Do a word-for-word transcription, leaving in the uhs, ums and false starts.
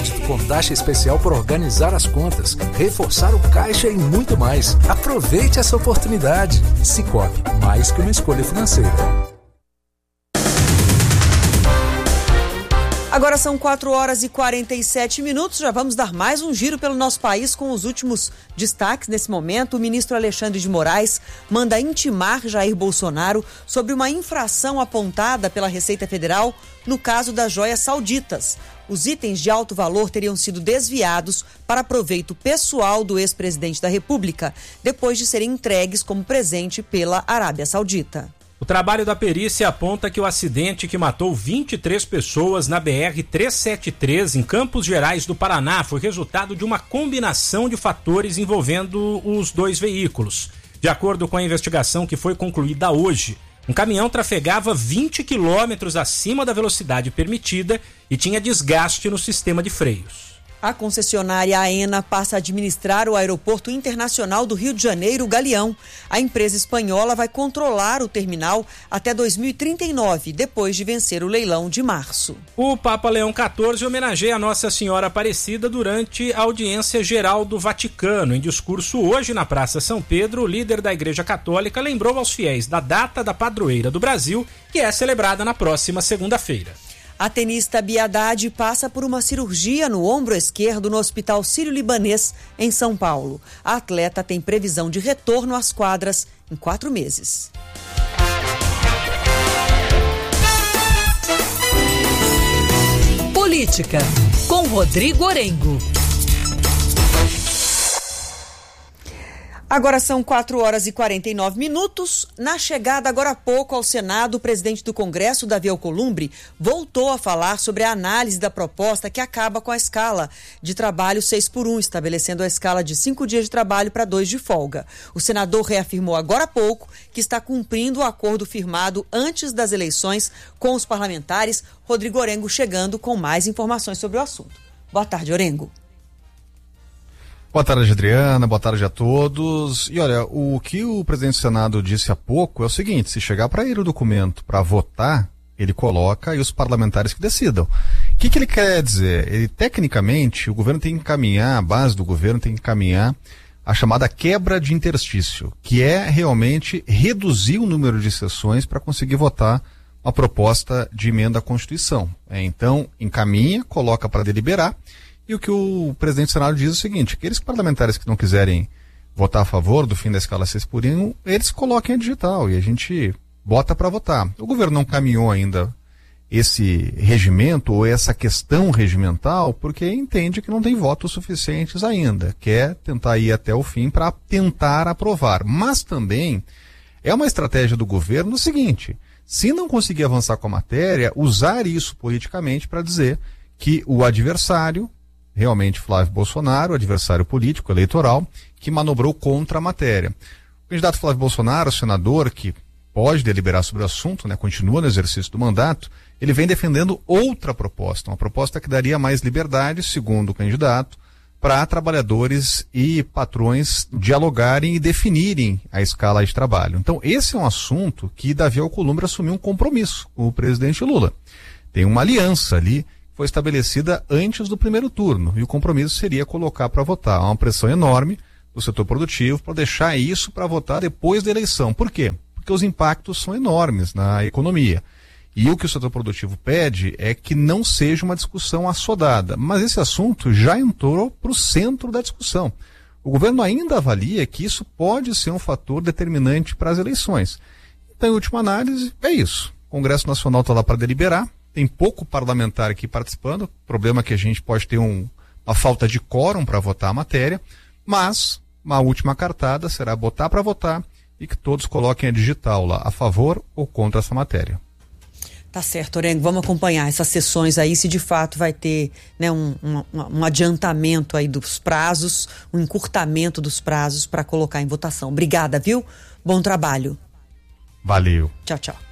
crédito com taxa especial por organizar as contas, reforçar o caixa e muito mais. Aproveite essa oportunidade. Sicoob, mais que uma escolha financeira. Agora são quatro horas e quarenta e sete minutos, já vamos dar mais um giro pelo nosso país com os últimos destaques nesse momento. O ministro Alexandre de Moraes manda intimar Jair Bolsonaro sobre uma infração apontada pela Receita Federal no caso das joias sauditas. Os itens de alto valor teriam sido desviados para proveito pessoal do ex-presidente da República, depois de serem entregues como presente pela Arábia Saudita. O trabalho da perícia aponta que o acidente que matou vinte e três pessoas na B R trezentos e setenta e três, em Campos Gerais do Paraná, foi resultado de uma combinação de fatores envolvendo os dois veículos. De acordo com a investigação que foi concluída hoje, um caminhão trafegava vinte quilômetros acima da velocidade permitida e tinha desgaste no sistema de freios. A concessionária AENA passa a administrar o Aeroporto Internacional do Rio de Janeiro, Galeão. A empresa espanhola vai controlar o terminal até dois mil e trinta e nove, depois de vencer o leilão de março. O Papa Leão quatorze homenageia a Nossa Senhora Aparecida durante a audiência geral do Vaticano. Em discurso hoje na Praça São Pedro, o líder da Igreja Católica lembrou aos fiéis da data da padroeira do Brasil, que é celebrada na próxima segunda-feira. A tenista Bia Haddad passa por uma cirurgia no ombro esquerdo no Hospital Sírio-Libanês, em São Paulo. A atleta tem previsão de retorno às quadras em quatro meses. Política, com Rodrigo Orengo. Agora são quatro horas e quarenta e nove minutos. Na chegada agora há pouco ao Senado, o presidente do Congresso, Davi Alcolumbre, voltou a falar sobre a análise da proposta que acaba com a escala de trabalho seis por um, estabelecendo a escala de cinco dias de trabalho para dois de folga. O senador reafirmou agora há pouco que está cumprindo o acordo firmado antes das eleições com os parlamentares. Rodrigo Orengo chegando com mais informações sobre o assunto. Boa tarde, Orengo. Boa tarde, Adriana. Boa tarde a todos. E olha, o que o presidente do Senado disse há pouco é o seguinte: se chegar para ele o documento para votar, ele coloca e os parlamentares que decidam. O que, que ele quer dizer? Ele, tecnicamente, o governo tem que encaminhar, a base do governo tem que encaminhar a chamada quebra de interstício, que é realmente reduzir o número de sessões para conseguir votar uma proposta de emenda à Constituição. É, então, encaminha, coloca para deliberar. E o que o presidente do Senado diz é o seguinte: aqueles parlamentares que não quiserem votar a favor do fim da escala seis por um, eles coloquem a digital e a gente bota para votar. O governo não caminhou ainda esse regimento ou essa questão regimental porque entende que não tem votos suficientes ainda. Quer tentar ir até o fim para tentar aprovar. Mas também é uma estratégia do governo o seguinte: se não conseguir avançar com a matéria, usar isso politicamente para dizer que o adversário, realmente Flávio Bolsonaro, adversário político, eleitoral, que manobrou contra a matéria. O candidato Flávio Bolsonaro, senador, que pode deliberar sobre o assunto, né, continua no exercício do mandato, ele vem defendendo outra proposta, uma proposta que daria mais liberdade, segundo o candidato, para trabalhadores e patrões dialogarem e definirem a escala de trabalho. Então, esse é um assunto que Davi Alcolumbre assumiu um compromisso com o presidente Lula. Tem uma aliança ali, foi estabelecida antes do primeiro turno, e o compromisso seria colocar para votar. Há uma pressão enorme do setor produtivo para deixar isso para votar depois da eleição. Por quê? Porque os impactos são enormes na economia. E o que o setor produtivo pede é que não seja uma discussão assodada. Mas esse assunto já entrou para o centro da discussão. O governo ainda avalia que isso pode ser um fator determinante para as eleições. Então, em última análise, é isso. O Congresso Nacional está lá para deliberar. Tem pouco parlamentar aqui participando, o problema é que a gente pode ter um, uma falta de quórum para votar a matéria, mas uma última cartada será botar para votar e que todos coloquem a digital lá, a favor ou contra essa matéria. Tá certo, Orengo, vamos acompanhar essas sessões aí, se de fato vai ter, né, um, um, um adiantamento aí dos prazos, um encurtamento dos prazos para colocar em votação. Obrigada, viu? Bom trabalho. Valeu. Tchau, tchau.